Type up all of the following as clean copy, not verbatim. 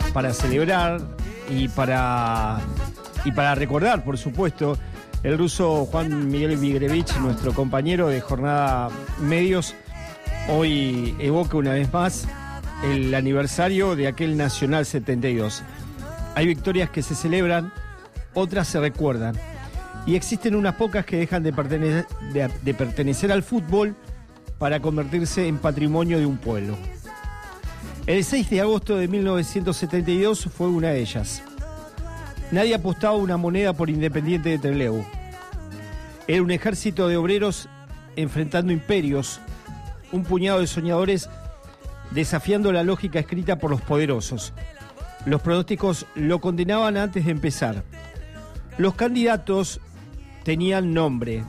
para celebrar y para recordar, por supuesto. El ruso Juan Miguel Vigrevich, nuestro compañero de Jornada Medios, hoy evoca una vez más el aniversario de aquel Nacional 72. Hay victorias que se celebran, otras se recuerdan. Y existen unas pocas que dejan de pertenecer al fútbol para convertirse en patrimonio de un pueblo. El 6 de agosto de 1972 fue una de ellas. Nadie apostaba una moneda por Independiente de Trelew. Era un ejército de obreros enfrentando imperios, un puñado de soñadores desafiando la lógica escrita por los poderosos. Los pronósticos lo condenaban antes de empezar. Los candidatos tenían nombre,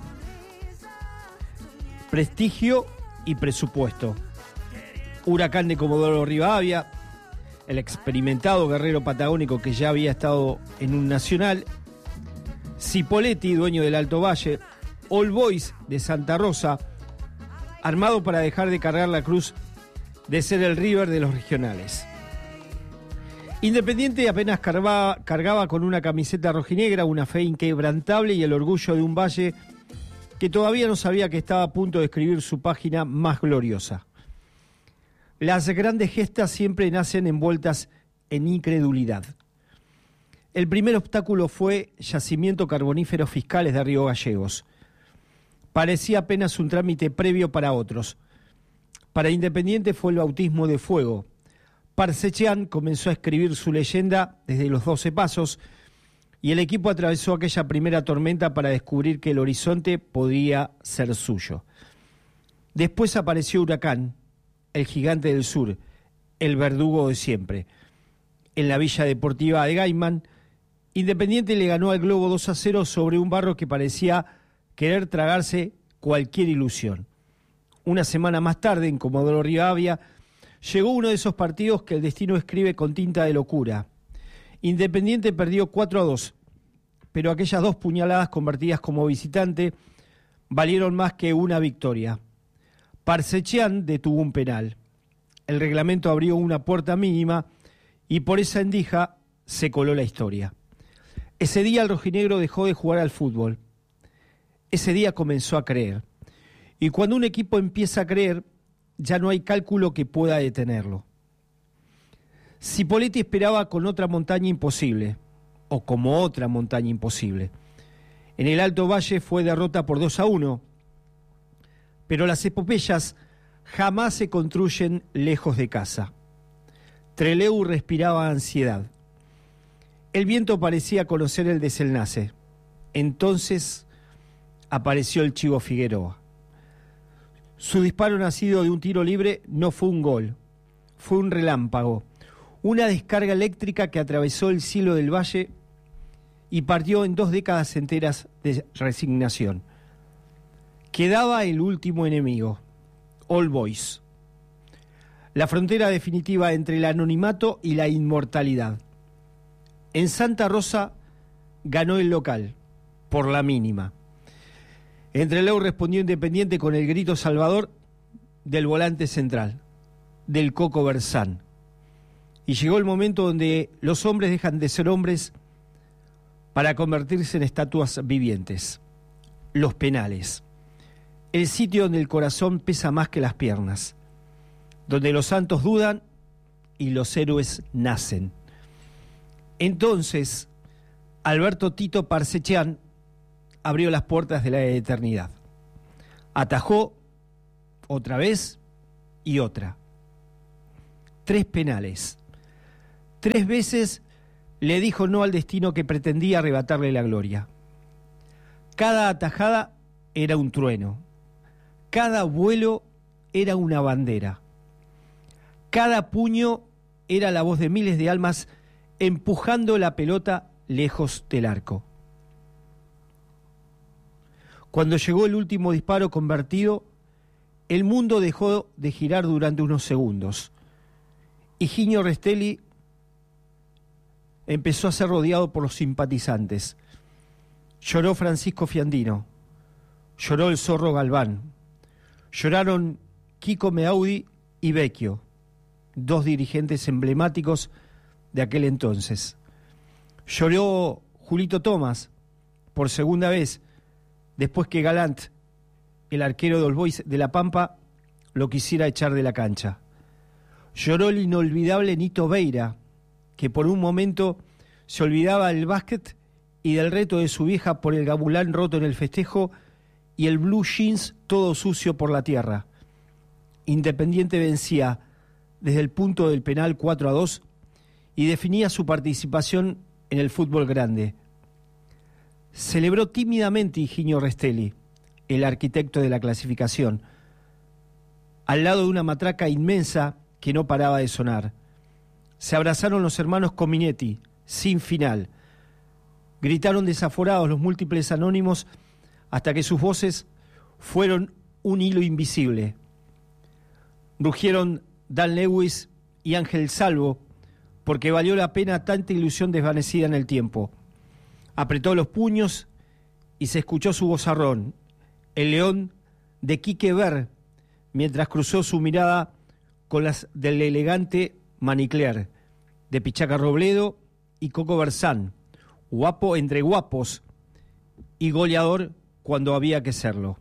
prestigio y presupuesto. Huracán de Comodoro Rivadavia, el experimentado guerrero patagónico que ya había estado en un Nacional, Cipolletti, dueño del Alto Valle, All Boys de Santa Rosa, armado para dejar de cargar la cruz de ser el River de los regionales. Independiente apenas cargaba con una camiseta rojinegra, una fe inquebrantable y el orgullo de un valle que todavía no sabía que estaba a punto de escribir su página más gloriosa. Las grandes gestas siempre nacen envueltas en incredulidad. El primer obstáculo fue Yacimiento Carboníferos Fiscales de Río Gallegos. Parecía apenas un trámite previo para otros. Para Independiente fue el bautismo de fuego. Parsechian comenzó a escribir su leyenda desde los 12 pasos y el equipo atravesó aquella primera tormenta para descubrir que el horizonte podía ser suyo. Después apareció Huracán, el gigante del sur, el verdugo de siempre. En la Villa Deportiva de Gaiman, Independiente le ganó al Globo 2-0 sobre un Barro que parecía querer tragarse cualquier ilusión. Una semana más tarde, en Comodoro Rivadavia, llegó uno de esos partidos que el destino escribe con tinta de locura. Independiente perdió 4-2, pero aquellas 2 puñaladas convertidas como visitante valieron más que una victoria. Parsechian detuvo un penal. El reglamento abrió una puerta mínima y por esa endija se coló la historia. Ese día el rojinegro dejó de jugar al fútbol. Ese día comenzó a creer. Y cuando un equipo empieza a creer, ya no hay cálculo que pueda detenerlo. Cipolletti esperaba con otra montaña imposible, o como otra montaña imposible. En el Alto Valle fue derrota por 2-1, pero las epopeyas jamás se construyen lejos de casa. Trelew respiraba ansiedad. El viento parecía conocer el desenlace. Entonces apareció el Chivo Figueroa. Su disparo nacido de un tiro libre no fue un gol, fue un relámpago, una descarga eléctrica que atravesó el cielo del valle y partió en 2 décadas enteras de resignación. Quedaba el último enemigo, All Boys. La frontera definitiva entre el anonimato y la inmortalidad. En Santa Rosa ganó el local, por la mínima. En Trelew respondió Independiente con el grito salvador del volante central, del Coco Bersán. Y llegó el momento donde los hombres dejan de ser hombres para convertirse en estatuas vivientes. Los penales. El sitio donde el corazón pesa más que las piernas. Donde los santos dudan y los héroes nacen. Entonces, Alberto Tito Parsechian abrió las puertas de la eternidad. Atajó otra vez y otra. 3 penales. 3 veces le dijo no al destino que pretendía arrebatarle la gloria. Cada atajada era un trueno. Cada vuelo era una bandera. Cada puño era la voz de miles de almas empujando la pelota lejos del arco. Cuando llegó el último disparo convertido, el mundo dejó de girar durante unos segundos. Higinio Restelli empezó a ser rodeado por los simpatizantes. Lloró Francisco Fiandino, lloró el Zorro Galván, lloraron Kiko Meaudi y Vecchio, 2 dirigentes emblemáticos de aquel entonces. Lloró Julito Tomás por segunda vez, después que Galant, el arquero de All Boys de La Pampa, lo quisiera echar de la cancha. Lloró el inolvidable Nito Beira, que por un momento se olvidaba del básquet y del reto de su vieja por el gabulán roto en el festejo y el blue jeans todo sucio por la tierra. Independiente vencía desde el punto del penal 4-2 y definía su participación en el fútbol grande. Celebró tímidamente Higinio Restelli, el arquitecto de la clasificación, al lado de una matraca inmensa que no paraba de sonar. Se abrazaron los hermanos Cominetti, sin final. Gritaron desaforados los múltiples anónimos hasta que sus voces fueron un hilo invisible. Rugieron Dan Lewis y Ángel Salvo, porque valió la pena tanta ilusión desvanecida en el tiempo. Apretó los puños y se escuchó su vozarrón, el león de Quique Ver, mientras cruzó su mirada con las del elegante Manicler, de Pichaca Robledo y Coco Bersán, guapo entre guapos y goleador cuando había que serlo.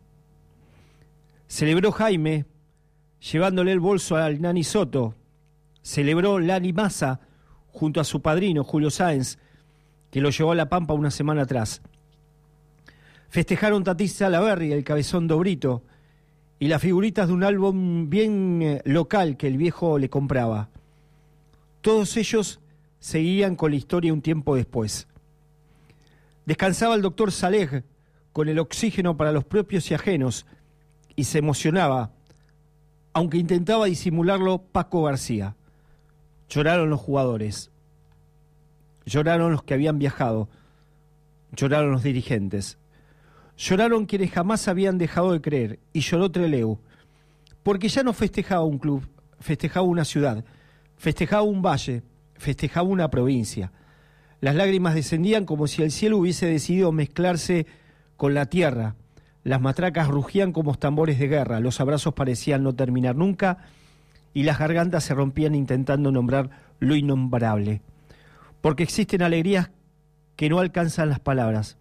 Celebró Jaime, llevándole el bolso al Nani Soto. Celebró Lani Massa junto a su padrino Julio Sáenz, que lo llevó a La Pampa una semana atrás. Festejaron Tati Salaverry, el cabezón Dobrito, y las figuritas de un álbum bien local que el viejo le compraba. Todos ellos seguían con la historia un tiempo después. Descansaba el doctor Saleh con el oxígeno para los propios y ajenos, y se emocionaba, aunque intentaba disimularlo Paco García. Lloraron los jugadores, lloraron los que habían viajado, lloraron los dirigentes, lloraron quienes jamás habían dejado de creer, y lloró Trelew, porque ya no festejaba un club, festejaba una ciudad, festejaba un valle, festejaba una provincia. Las lágrimas descendían como si el cielo hubiese decidido mezclarse con la tierra. Las matracas rugían como tambores de guerra, los abrazos parecían no terminar nunca y las gargantas se rompían intentando nombrar lo innombrable. Porque existen alegrías que no alcanzan las palabras.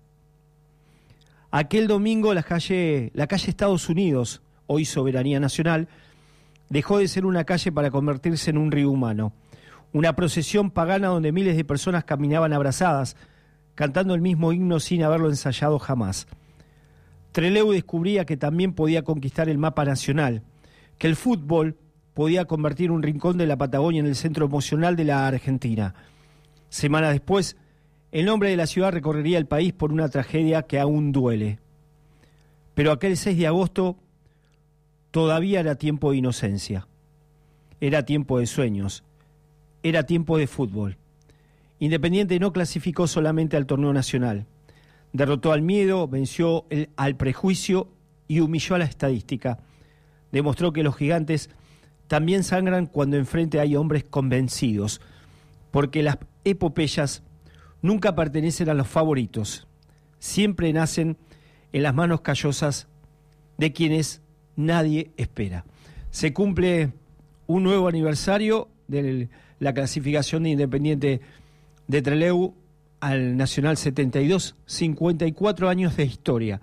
Aquel domingo la calle Estados Unidos, hoy Soberanía Nacional, dejó de ser una calle para convertirse en un río humano. Una procesión pagana donde miles de personas caminaban abrazadas, cantando el mismo himno sin haberlo ensayado jamás. Trelew descubría que también podía conquistar el mapa nacional, que el fútbol podía convertir un rincón de la Patagonia en el centro emocional de la Argentina. Semanas después, el nombre de la ciudad recorrería el país por una tragedia que aún duele. Pero aquel 6 de agosto todavía era tiempo de inocencia, era tiempo de sueños, era tiempo de fútbol. Independiente no clasificó solamente al torneo nacional. Derrotó al miedo, venció al prejuicio y humilló a la estadística. Demostró que los gigantes también sangran cuando enfrente hay hombres convencidos, porque las epopeyas nunca pertenecen a los favoritos, siempre nacen en las manos callosas de quienes nadie espera. Se cumple un nuevo aniversario de la clasificación de Independiente de Trelew al Nacional 72, 54 años de historia,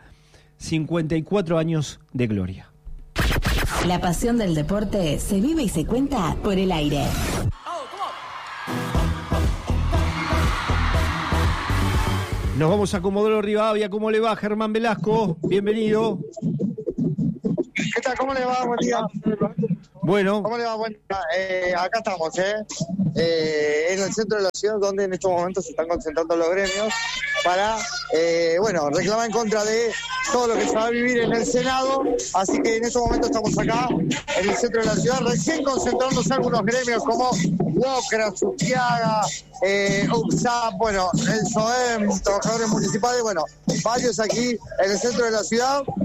54 años de gloria. La pasión del deporte se vive y se cuenta por el aire. Nos vamos a Comodoro Rivadavia. ¿Cómo le va, Germán Velasco? Bienvenido. ¿Qué tal? ¿Cómo le va? Buen día. Bueno. ¿Cómo le va? Buen día. Acá estamos, en el centro de la ciudad, donde en estos momentos se están concentrando los gremios para, reclamar en contra de todo lo que se va a vivir en el Senado. Así que en estos momentos estamos acá, en el centro de la ciudad, recién concentrándose algunos gremios como Wocra, Suquiaga, UPSAP, el SOEM, trabajadores municipales, varios aquí en el centro de la ciudad,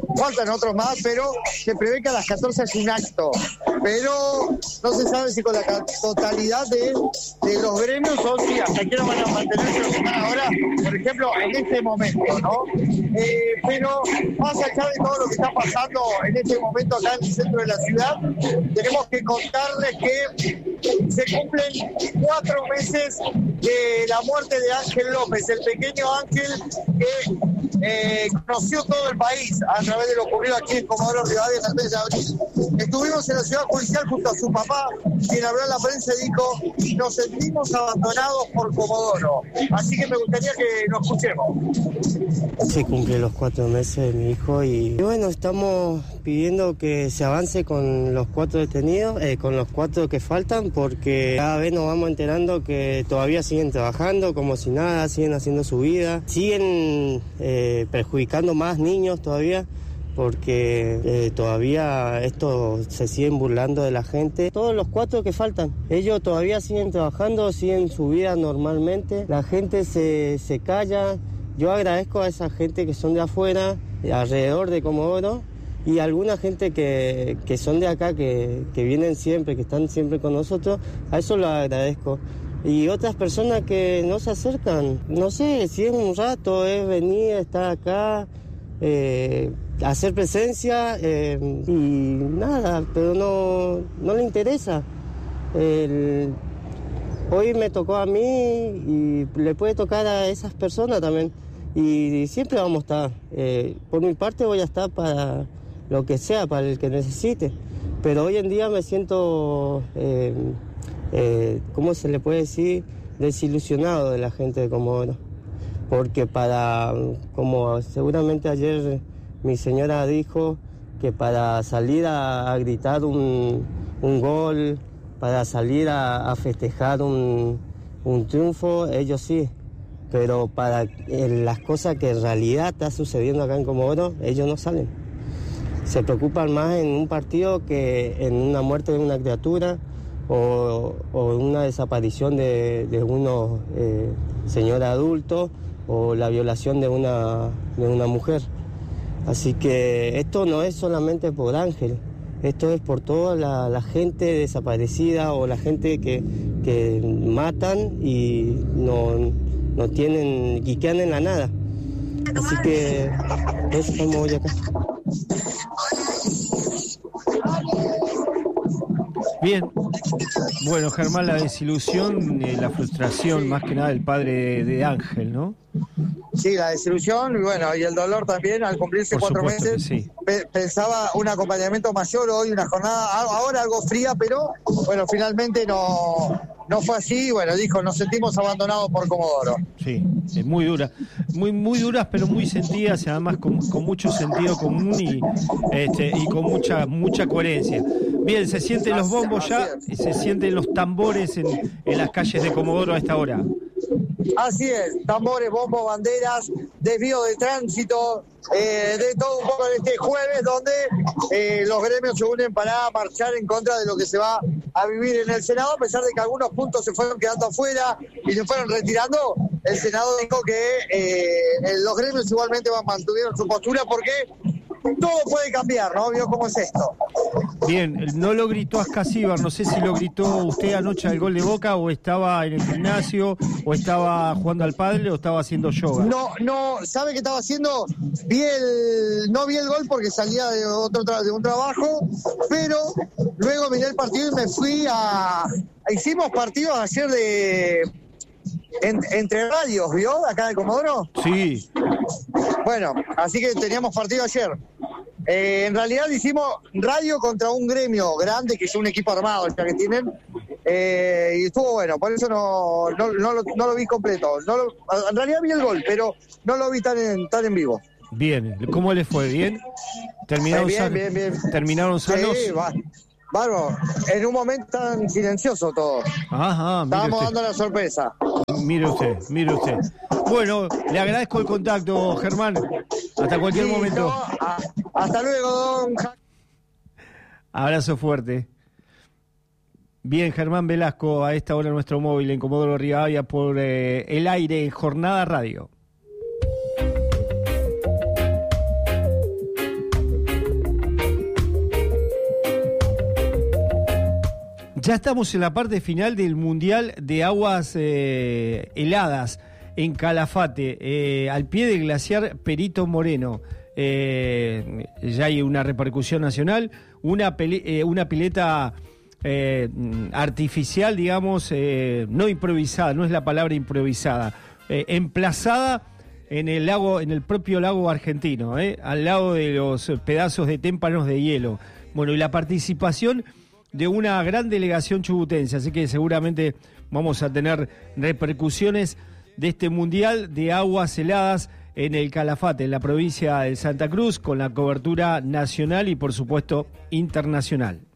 faltan otros más, pero se prevé que a las 14 es un acto. Pero no se sabe si con la totalidad de los gremios o si hasta aquí no van a mantenerse los que están ahora, por ejemplo, en este momento, ¿no? Pero más allá de todo lo que está pasando en este momento acá en el centro de la ciudad, tenemos que contarles que se cumplen 4 meses de la muerte de Ángel López, el pequeño Ángel que conoció todo el país a través de lo ocurrido aquí en Comodoro Rivadavia en el mes de abril. Estuvimos en la ciudad judicial junto a su papá, quien habló en la prensa y dijo: nos sentimos abandonados por Comodoro. Así que me gustaría que lo escuchemos. Se cumplen los 4 meses de mi hijo y bueno, estamos pidiendo que se avance con los 4 detenidos, con los 4 que faltan, porque cada vez nos vamos enterando que todavía siguen trabajando como si nada, siguen haciendo su vida, siguen perjudicando más niños todavía, porque todavía esto se siguen burlando de la gente. Todos los 4 que faltan, ellos todavía siguen trabajando, siguen su vida normalmente, la gente se calla. Yo agradezco a esa gente que son de afuera, alrededor de Comodoro, y alguna gente que son de acá, que vienen siempre, que están siempre con nosotros, a eso lo agradezco. Y otras personas que no se acercan, no sé, si es un rato, es venir, estar acá, hacer presencia y nada, pero no le interesa. Hoy me tocó a mí y le puede tocar a esas personas también. Y siempre vamos a estar. Por mi parte voy a estar para lo que sea, para el que necesite. Pero hoy en día me siento, ¿cómo se le puede decir? Desilusionado de la gente de Comodoro. Porque como seguramente ayer mi señora dijo, que para salir a gritar un gol, para salir a festejar un triunfo, ellos sí. Pero para las cosas que en realidad está sucediendo acá en Comodoro, ellos no salen. Se preocupan más en un partido que en una muerte de una criatura o una desaparición de unos señores adultos o la violación de una mujer. Así que esto no es solamente por Ángel, esto es por toda la gente desaparecida o la gente que matan y no tienen y quedan en la nada. Así que eso estamos hoy acá. Bien, bueno, Germán, la desilusión, la frustración más que nada del padre de Ángel, ¿no? Sí, la desilusión y bueno, y el dolor también al cumplirse 4 meses. Sí. Pensaba un acompañamiento mayor hoy, una jornada ahora algo fría, pero bueno, finalmente no fue así. Bueno, dijo, nos sentimos abandonados por Comodoro. Sí, es muy dura, muy duras, pero muy sentidas, además con mucho sentido común y con mucha coherencia. Bien, se sienten los bombos ya, se sienten los tambores en las calles de Comodoro a esta hora. Así es, tambores, bombos, banderas, desvío de tránsito, de todo un poco en este jueves, donde los gremios se unen para marchar en contra de lo que se va a vivir en el Senado, a pesar de que algunos puntos se fueron quedando afuera y se fueron retirando. El Senado dijo que los gremios igualmente mantuvieron su postura porque todo puede cambiar, ¿no? ¿Vio cómo es esto? Bien, no lo gritó Ascasíbar, no sé si lo gritó usted anoche al gol de Boca o estaba en el gimnasio o estaba jugando al pádel o estaba haciendo yoga. No, ¿sabe qué estaba haciendo? No vi el gol porque salía de un trabajo, pero luego miré el partido y me fui hicimos partidos ayer entre radios, ¿vio? Acá de Comodoro. Sí. Bueno, así que teníamos partido ayer. En realidad hicimos radio contra un gremio grande, que es un equipo armado el que tienen, y estuvo bueno, por eso no lo vi completo. En realidad vi el gol, pero no lo vi tan en vivo. Bien, ¿cómo les fue? ¿Bien? ¿Terminaron bien. ¿Terminaron sanos? Sí, bárbaro. En un momento tan silencioso todo. Ajá, estábamos dando la sorpresa. Mire usted. Bueno, le agradezco el contacto, Germán. Hasta cualquier momento. Hasta luego, don. Abrazo fuerte. Bien, Germán Velasco, a esta hora nuestro móvil en Comodoro Rivadavia por el aire en Jornada Radio. Ya estamos en la parte final del Mundial de Aguas Heladas en Calafate, al pie del glaciar Perito Moreno. Ya hay una repercusión nacional, una pileta artificial, digamos, no improvisada, no es la palabra improvisada, emplazada en el lago, en el propio lago argentino, al lado de los pedazos de témpanos de hielo. Bueno, y la participación de una gran delegación chubutense, así que seguramente vamos a tener repercusiones de este Mundial de Aguas Heladas en el Calafate, en la provincia de Santa Cruz, con la cobertura nacional y por supuesto internacional.